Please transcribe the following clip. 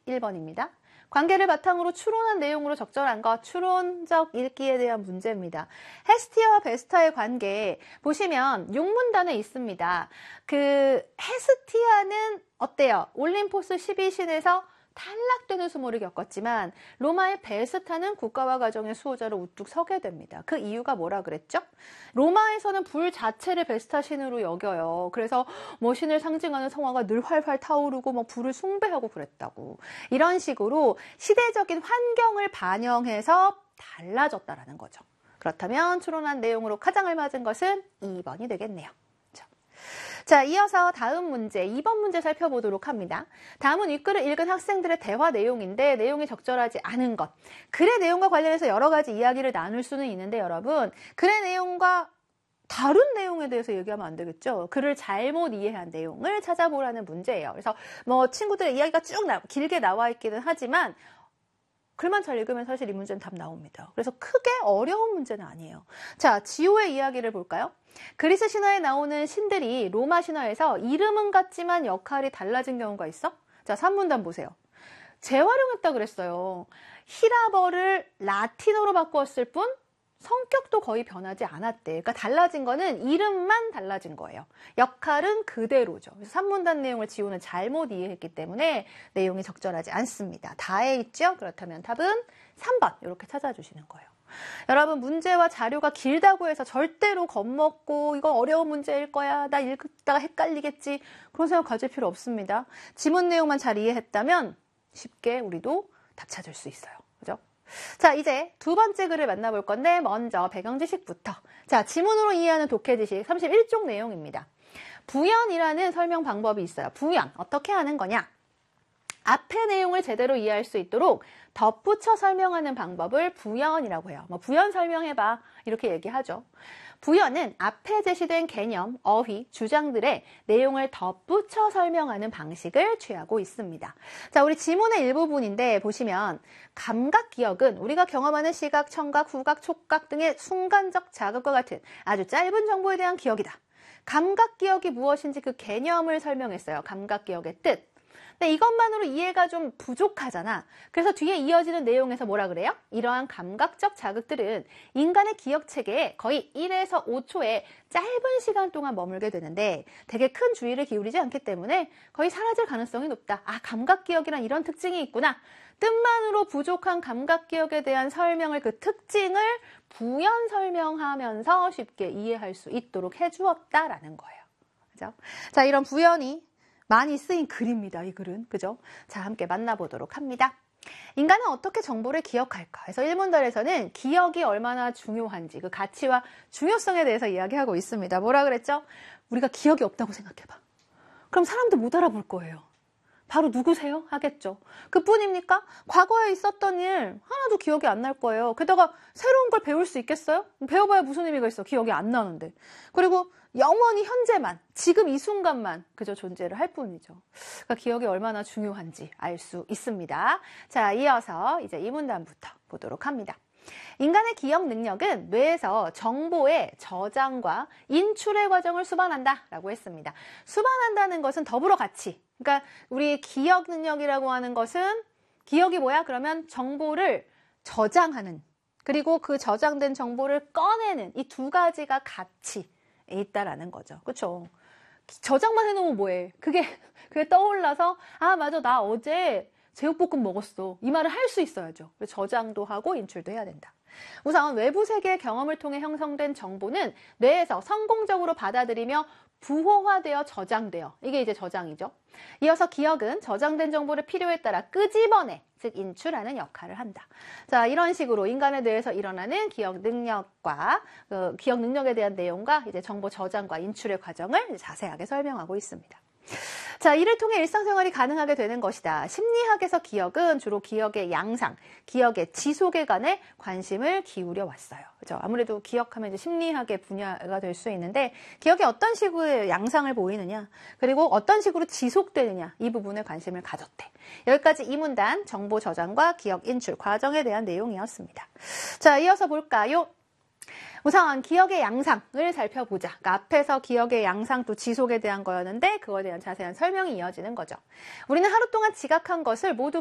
1번입니다. 관계를 바탕으로 추론한 내용으로 적절한 것, 추론적 읽기에 대한 문제입니다. 헤스티아와 베스타의 관계 보시면 용문단에 있습니다. 그 헤스티아는 어때요? 올림포스 12신에서 탈락되는 수모를 겪었지만 로마의 베스타는 국가와 가정의 수호자로 우뚝 서게 됩니다. 그 이유가 뭐라 그랬죠? 로마에서는 불 자체를 베스타 신으로 여겨요. 그래서 뭐 신을 상징하는 성화가 늘 활활 타오르고 뭐 불을 숭배하고 그랬다고. 이런 식으로 시대적인 환경을 반영해서 달라졌다라는 거죠. 그렇다면 추론한 내용으로 가장 알맞은 것은 2번이 되겠네요. 자, 이어서 다음 문제, 2번 문제 살펴보도록 합니다. 다음은 윗글을 읽은 학생들의 대화 내용인데 내용이 적절하지 않은 것. 글의 내용과 관련해서 여러 가지 이야기를 나눌 수는 있는데 여러분, 글의 내용과 다른 내용에 대해서 얘기하면 안 되겠죠. 글을 잘못 이해한 내용을 찾아보라는 문제예요. 그래서 뭐 친구들의 이야기가 쭉 길게 나와 있기는 하지만 글만 잘 읽으면 사실 이 문제는 답 나옵니다. 그래서 크게 어려운 문제는 아니에요. 자, 지오의 이야기를 볼까요? 그리스 신화에 나오는 신들이 로마 신화에서 이름은 같지만 역할이 달라진 경우가 있어? 자, 3문단 보세요. 재활용했다 그랬어요. 히라버를 라틴어로 바꾸었을 뿐 성격도 거의 변하지 않았대. 그러니까 달라진 거는 이름만 달라진 거예요. 역할은 그대로죠. 그래서 3문단 내용을 지호는 잘못 이해했기 때문에 내용이 적절하지 않습니다. 다해 있죠? 그렇다면 답은 3번 이렇게 찾아주시는 거예요. 여러분 문제와 자료가 길다고 해서 절대로 겁먹고 이건 어려운 문제일 거야. 나 읽다가 헷갈리겠지. 그런 생각 가질 필요 없습니다. 지문 내용만 잘 이해했다면 쉽게 우리도 답 찾을 수 있어요. 그죠? 자, 이제 두 번째 글을 만나볼 건데 먼저 배경 지식부터. 자, 지문으로 이해하는 독해 지식 31쪽 내용입니다. 부연이라는 설명 방법이 있어요. 부연 어떻게 하는 거냐? 앞의 내용을 제대로 이해할 수 있도록 덧붙여 설명하는 방법을 부연이라고 해요. 뭐 부연 설명해봐 이렇게 얘기하죠. 부연은 앞에 제시된 개념, 어휘, 주장들의 내용을 덧붙여 설명하는 방식을 취하고 있습니다. 자, 우리 지문의 일부분인데 보시면 감각 기억은 우리가 경험하는 시각, 청각, 후각, 촉각 등의 순간적 자극과 같은 아주 짧은 정보에 대한 기억이다. 감각 기억이 무엇인지 그 개념을 설명했어요. 감각 기억의 뜻. 근데 이것만으로 이해가 좀 부족하잖아. 그래서 뒤에 이어지는 내용에서 뭐라 그래요? 이러한 감각적 자극들은 인간의 기억 체계에 거의 1에서 5초의 짧은 시간 동안 머물게 되는데 되게 큰 주의를 기울이지 않기 때문에 거의 사라질 가능성이 높다. 아, 감각 기억이란 이런 특징이 있구나. 뜻만으로 부족한 감각 기억에 대한 설명을 그 특징을 부연 설명하면서 쉽게 이해할 수 있도록 해주었다라는 거예요. 그죠? 자, 이런 부연이 많이 쓰인 글입니다. 이 글은. 그죠? 자, 함께 만나보도록 합니다. 인간은 어떻게 정보를 기억할까? 그래서 1문단에서는 기억이 얼마나 중요한지 그 가치와 중요성에 대해서 이야기하고 있습니다. 뭐라 그랬죠? 우리가 기억이 없다고 생각해봐. 그럼 사람들 못 알아볼 거예요. 바로 누구세요? 하겠죠. 그뿐입니까? 과거에 있었던 일 하나도 기억이 안 날 거예요. 게다가 새로운 걸 배울 수 있겠어요? 배워봐야 무슨 의미가 있어? 기억이 안 나는데. 그리고 영원히 현재만, 지금 이 순간만 그저 존재를 할 뿐이죠. 그러니까 기억이 얼마나 중요한지 알 수 있습니다. 자, 이어서 이제 이 문단부터 보도록 합니다. 인간의 기억 능력은 뇌에서 정보의 저장과 인출의 과정을 수반한다 라고 했습니다. 수반한다는 것은 더불어 같이, 그러니까 우리 기억 능력이라고 하는 것은 기억이 뭐야? 그러면 정보를 저장하는, 그리고 그 저장된 정보를 꺼내는 이 두 가지가 같이 있다라는 거죠. 그렇죠? 저장만 해놓으면 뭐해? 그게 떠올라서 아, 맞아, 나 어제 제육볶음 먹었어. 이 말을 할 수 있어야죠. 저장도 하고 인출도 해야 된다. 우선 외부 세계의 경험을 통해 형성된 정보는 뇌에서 성공적으로 받아들이며 부호화되어 저장되어, 이게 이제 저장이죠. 이어서 기억은 저장된 정보를 필요에 따라 끄집어내, 즉 인출하는 역할을 한다. 자, 이런 식으로 인간의 뇌에서 일어나는 기억 능력과 기억 능력에 대한 내용과 이제 정보 저장과 인출의 과정을 자세하게 설명하고 있습니다. 자, 이를 통해 일상생활이 가능하게 되는 것이다. 심리학에서 기억은 주로 기억의 양상, 기억의 지속에 관해 관심을 기울여 왔어요. 그죠? 아무래도 기억하면 이제 심리학의 분야가 될 수 있는데 기억이 어떤 식으로 양상을 보이느냐, 그리고 어떤 식으로 지속되느냐, 이 부분에 관심을 가졌대. 여기까지 이 문단 정보 저장과 기억 인출 과정에 대한 내용이었습니다. 자, 이어서 볼까요? 우선 기억의 양상을 살펴보자. 그러니까 앞에서 기억의 양상 또 지속에 대한 거였는데 그거에 대한 자세한 설명이 이어지는 거죠. 우리는 하루 동안 지각한 것을 모두